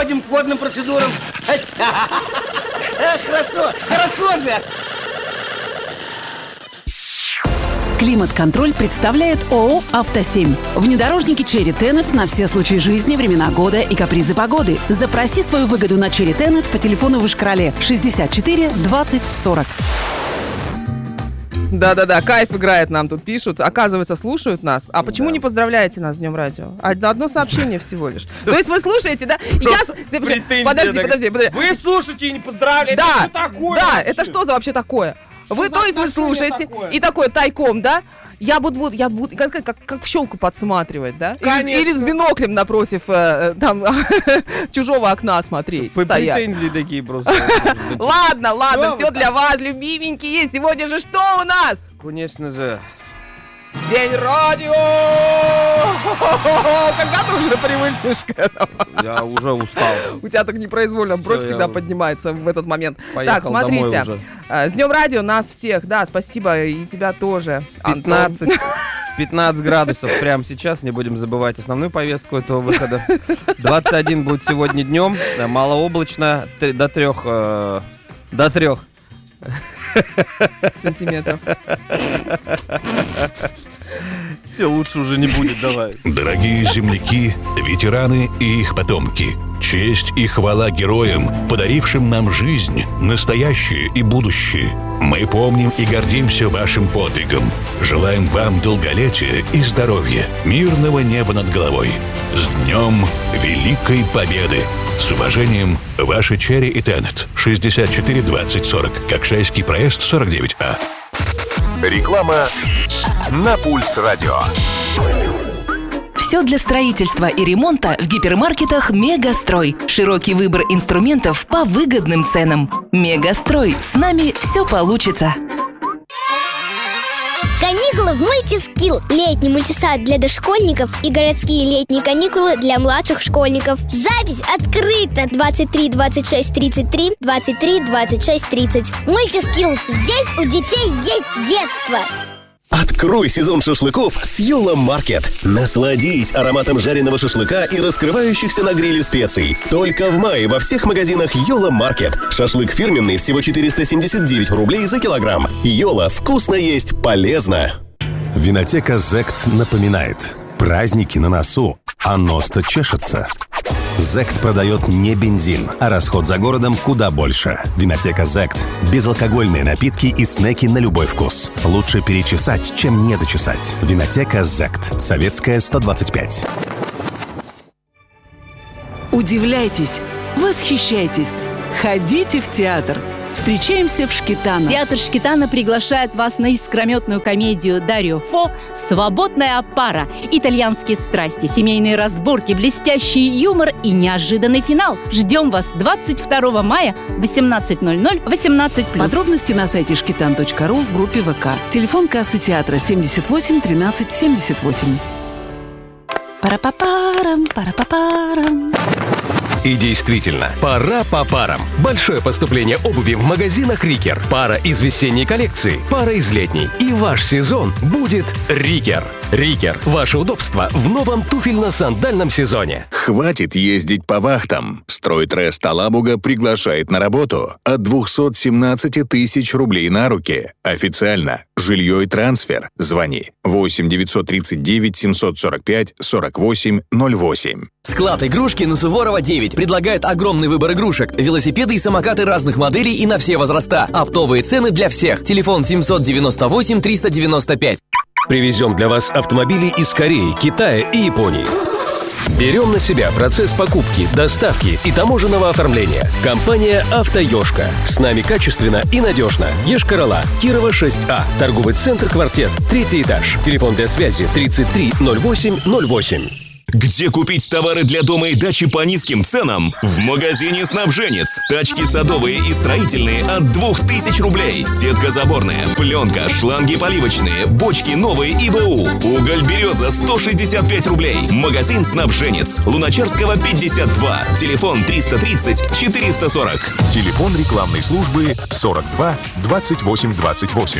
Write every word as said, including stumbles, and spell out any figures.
переходим к водным процедурам. Хорошо, хорошо же. Климат-контроль представляет ООО «Автосемь». Внедорожники Cherry Tenet на все случаи жизни, времена года и капризы погоды. Запроси свою выгоду на Cherry Tenet по телефону в Ишкарале шестьдесят четыре двадцать сорок. Да-да-да, кайф играет, нам тут пишут. Оказывается, слушают нас. А почему Да. не поздравляете нас с Днем радио? Одно сообщение всего лишь. То есть вы слушаете, да? Я... Подожди, подожди, подожди. Вы слушаете и не поздравляете. Да, Это что такое да, вообще? это что за вообще такое? Вы, за то есть вы отношение слушаете такое? и такое тайком, да? Я буду, буду- я буду как, как, как в щелку подсматривать, да? Или, Конечно. или с биноклем напротив э, там чужого окна смотреть, П- стоять. Претензии такие просто. Ладно, ладно, Что все вы для вас, любименькие. Сегодня же что у нас? Конечно же. День радио! Когда ты уже привыкнешь к этому? Я уже устал. У тебя так непроизвольно бровь Всё, всегда я поднимается в этот момент. поехал Так, смотрите. домой уже. а, С Днем радио нас всех. Да, спасибо и тебя тоже, Антон. пятнадцать, пятнадцать градусов прямо сейчас. Не будем забывать основную повестку этого выхода. двадцать один будет сегодня днем. Да, малооблачно. Т- До трех. э, До трех. Сантиметров. Все, лучше уже не будет, давай. Дорогие земляки, ветераны и их потомки, честь и хвала героям, подарившим нам жизнь, настоящее и будущее. Мы помним и гордимся вашим подвигом. Желаем вам долголетия и здоровья, мирного неба над головой. С Днем Великой Победы! С уважением, ваши Cherry и Tenet. шестьдесят четыре двадцать сорок. Кокшайский проезд сорок девять А. Реклама на Пульс Радио. Все для строительства и ремонта в гипермаркетах «Мегастрой». Широкий выбор инструментов по выгодным ценам. «Мегастрой». С нами все получится. Каникулы в Мультискилл. Летний мультисад для дошкольников и городские летние каникулы для младших школьников. Запись открыта. двадцать три двадцать шесть тридцать три, двадцать три двадцать шесть тридцать. Мультискилл. Здесь у детей есть детство. Открой сезон шашлыков с Йола Маркет. Насладись ароматом жареного шашлыка и раскрывающихся на гриле специй. Только в мае во всех магазинах Йола Маркет. Шашлык фирменный всего четыреста семьдесят девять рублей за килограмм. Йола, вкусно есть, полезно. Винотека «Зект» напоминает: праздники на носу, а нос-то чешется. «Зект» продает не бензин, а расход за городом куда больше. Винотека «Зект» – безалкогольные напитки и снеки на любой вкус. Лучше перечесать, чем не дочесать. Винотека «Зект». Советская, сто двадцать пять. Удивляйтесь, восхищайтесь, ходите в театр. Встречаемся в Шкитано. Театр Шкитано приглашает вас на искрометную комедию Дарио Фо «Свободная пара». Итальянские страсти, семейные разборки, блестящий юмор и неожиданный финал. Ждем вас двадцать второго мая в восемнадцать ноль ноль, восемнадцать плюс. Подробности на сайте шкитан точка ру в группе ВК. Телефон кассы театра семьдесят восемь тринадцать семьдесят восемь. Пара-па-парам, пара-па-парам. И действительно, пора по парам. Большое поступление обуви в магазинах Рикер. Пара из весенней коллекции, пара из летней. И ваш сезон будет Рикер. Рикер. Ваше удобство в новом туфельно-сандальном сезоне. Хватит ездить по вахтам. Стройтрест Алабуга приглашает на работу от двухсот семнадцати тысяч рублей на руки. Официально. Жилье и трансфер. Звони восемь девятьсот тридцать девять семьсот сорок пять сорок восемь ноль восемь. Склад игрушки на Суворова девять предлагает огромный выбор игрушек, велосипеды и самокаты разных моделей и на все возраста. Оптовые цены для всех. Телефон семьсот девяносто восемь триста девяносто пять. Привезем для вас автомобили из Кореи, Китая и Японии. Берем на себя процесс покупки, доставки и таможенного оформления. Компания «Автоёшка». С нами качественно и надежно. Ешкар-Ола, Кирова шесть А. Торговый центр «Квартет», третий этаж. Телефон для связи тридцать три ноль восемь ноль восемь. Где купить товары для дома и дачи по низким ценам? В магазине «Снабженец». Тачки садовые и строительные от двух тысяч рублей. Сетка заборная, пленка, шланги поливочные, бочки новые и БУ. Уголь «Береза» сто шестьдесят пять рублей. Магазин «Снабженец». Луначарского пятьдесят два. Телефон триста тридцать четыреста сорок. Телефон рекламной службы сорок два двадцать восемь двадцать восемь.